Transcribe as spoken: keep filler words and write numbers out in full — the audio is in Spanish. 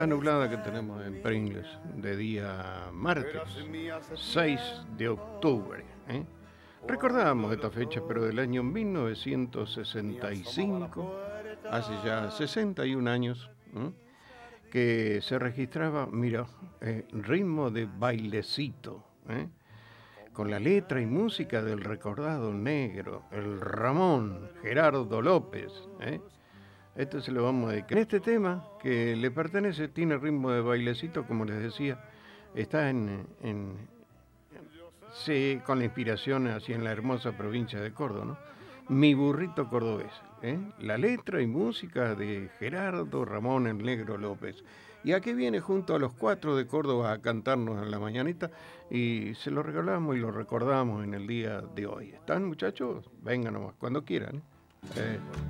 La nublada que tenemos en Pringles de día martes seis de octubre. ¿eh? Recordábamos esta fecha, pero del año mil novecientos sesenta y cinco, hace ya sesenta y un años, ¿eh? que se registraba, mira, eh, ritmo de bailecito, ¿eh? con la letra y música del recordado negro, el Ramón Gerardo López. ¿eh? Esto se lo vamos a dedicar. En este tema, que le pertenece, tiene ritmo de bailecito, como les decía, está en, en sí, con la inspiración así en la hermosa provincia de Córdoba, ¿no? Mi burrito cordobés, ¿eh? La letra y música de Gerardo Ramón el Negro López. Y aquí viene junto a los cuatro de Córdoba a cantarnos en la mañanita y se lo regalamos y lo recordamos en el día de hoy. ¿Están, muchachos? Vengan nomás, cuando quieran. ¿eh? Eh,